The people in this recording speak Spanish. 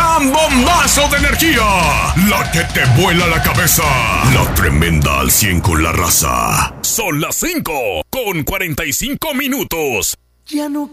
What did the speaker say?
gran bombazo de energía, la que te vuela la cabeza, la tremenda al 100 con la raza. Son las 5:45. Ya no